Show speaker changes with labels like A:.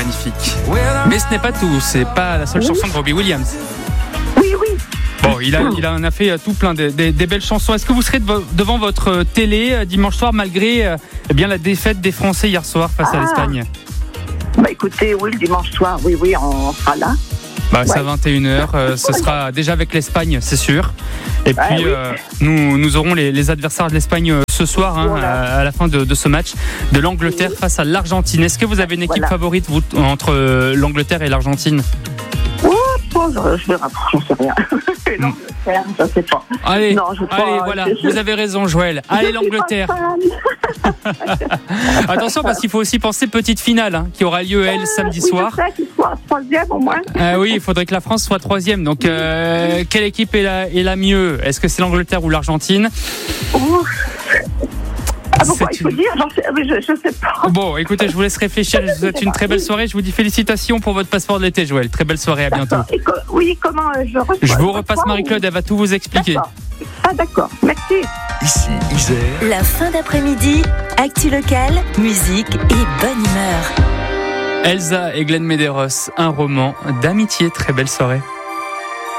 A: magnifique. Mais ce n'est pas tout, c'est pas la seule chanson de Robbie Williams.
B: Oui.
A: Bon, il en a fait tout plein des belles chansons. Est-ce que vous serez devant votre télé dimanche soir malgré la défaite des Français hier soir face à l'Espagne?
B: Écoutez, oui, le dimanche soir, oui, on sera là.
A: C'est à 21h, ce sera déjà avec l'Espagne, c'est sûr. Et puis, nous aurons les adversaires de l'Espagne ce soir, à la fin de ce match, de l'Angleterre face à l'Argentine. Est-ce que vous avez une équipe favorite, vous, entre l'Angleterre et l'Argentine?
B: Je verrai, j'en sais rien. L'Angleterre, je ne sais pas.
A: Allez, voilà, vous avez raison, Joël. Allez, l'Angleterre. Attention, parce qu'il faut aussi penser petite finale qui aura lieu, samedi soir.
B: Je sais qu'il soit troisième au moins.
A: Oui, il faudrait que la France soit troisième. Donc, quelle équipe est la mieux? Est-ce que c'est l'Angleterre ou l'Argentine?
B: Pourquoi il faut dire? Je sais pas.
A: Bon, écoutez, je vous laisse réfléchir. Je vous souhaite une très belle soirée. Je vous dis félicitations pour votre passeport de l'été, Joël. Très belle soirée, à bientôt.
B: Comment
A: je vous repasse Marie-Claude, elle va tout vous expliquer.
B: D'accord, merci.
C: Ici, Isère.
D: La fin d'après-midi, actu locale, musique et bonne humeur.
A: Elsa et Glenn Medeiros, un roman d'amitié. Très belle soirée.